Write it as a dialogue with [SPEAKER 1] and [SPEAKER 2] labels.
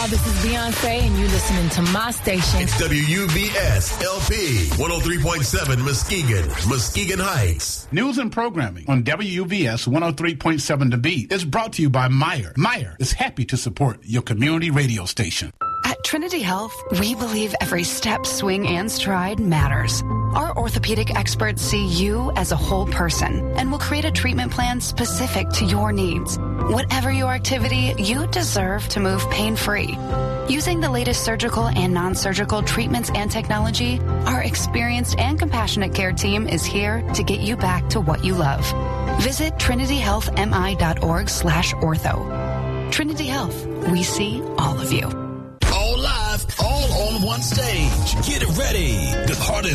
[SPEAKER 1] This is Beyonce, and you're listening to my station.
[SPEAKER 2] It's WUVS LP 103.7 Muskegon Heights.
[SPEAKER 3] News and programming on WUVS 103.7 The Beat is brought to you by Meyer. Meyer is happy to support your community radio station.
[SPEAKER 4] At Trinity Health, we believe every step, swing, and stride matters. Our orthopedic experts see you as a whole person and will create a treatment plan specific to your needs. Whatever your activity, you deserve to move pain-free. Using the latest surgical and non-surgical treatments and technology, our experienced and compassionate care team is here to get you back to what you love. Visit trinityhealthmi.org/ortho. Trinity Health, we see all of you.
[SPEAKER 5] All live, all on one stage. Get ready. The hardest